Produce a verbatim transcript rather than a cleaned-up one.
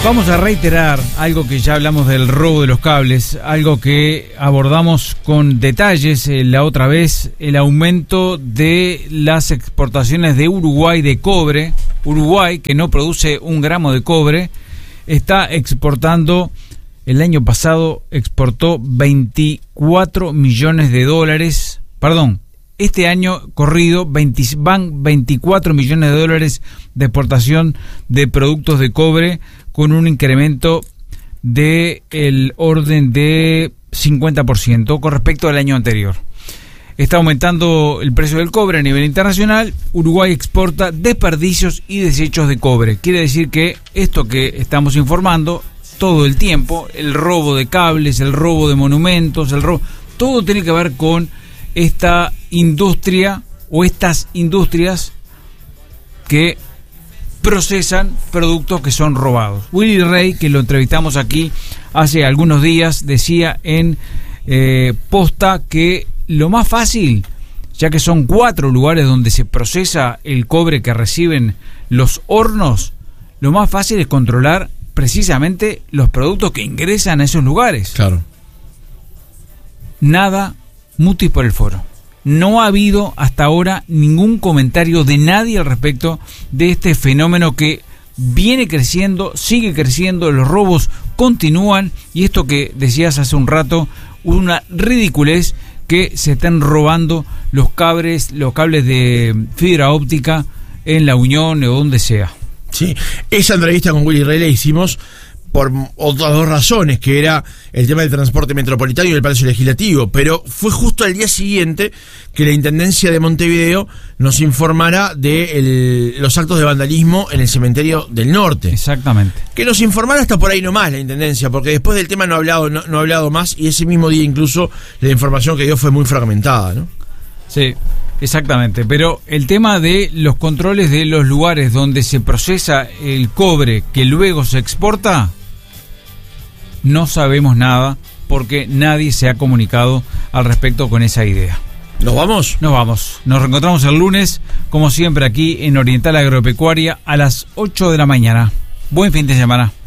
Vamos a reiterar algo que ya hablamos del robo de los cables, algo que abordamos con detalles eh, la otra vez, el aumento de las exportaciones de Uruguay de cobre. Uruguay, que no produce un gramo de cobre, está exportando, el año pasado exportó veinticuatro millones de dólares, perdón, este año corrido veinte, van veinticuatro millones de dólares de exportación de productos de cobre, con un incremento de el orden de cincuenta por ciento con respecto al año anterior. Está aumentando el precio del cobre a nivel internacional. Uruguay exporta desperdicios y desechos de cobre. Quiere decir que esto que estamos informando todo el tiempo, el robo de cables, el robo de monumentos, el robo, todo tiene que ver con esta industria o estas industrias que procesan productos que son robados. Willy Rey, que lo entrevistamos aquí hace algunos días, decía en eh, Posta que lo más fácil, ya que son cuatro lugares donde se procesa el cobre que reciben los hornos, lo más fácil es controlar precisamente los productos que ingresan a esos lugares. Claro. Nada mutis por el foro. No ha habido hasta ahora ningún comentario de nadie al respecto de este fenómeno que viene creciendo, sigue creciendo, los robos continúan, y esto que decías hace un rato, una ridiculez que se estén robando los cables, los cables de fibra óptica en La Unión o donde sea. Sí, esa entrevista con Willy Rey la hicimos por otras dos razones, que era el tema del transporte metropolitano y el Palacio Legislativo, pero fue justo al día siguiente que la Intendencia de Montevideo nos informara de el, los actos de vandalismo en el cementerio del norte. Exactamente. Que nos informara hasta por ahí nomás la Intendencia, porque después del tema no ha hablado, no, no ha hablado más, y ese mismo día incluso la información que dio fue muy fragmentada, ¿no? Sí, exactamente, pero el tema de los controles de los lugares donde se procesa el cobre que luego se exporta, no sabemos nada porque nadie se ha comunicado al respecto con esa idea. ¿Nos vamos? Nos vamos. Nos reencontramos el lunes, como siempre, aquí en Oriental Agropecuaria a las ocho de la mañana. Buen fin de semana.